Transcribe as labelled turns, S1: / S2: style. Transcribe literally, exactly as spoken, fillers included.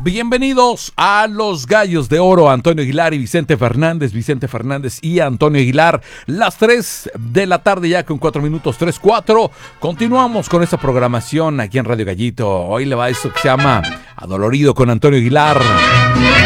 S1: Bienvenidos a Los Gallos de Oro, Antonio Aguilar y Vicente Fernández, Vicente Fernández y Antonio Aguilar, las tres de la tarde ya con cuatro minutos, tres, cuatro. Continuamos con esta programación aquí en Radio Gallito. Hoy le va esto que se llama Adolorido con Antonio Aguilar.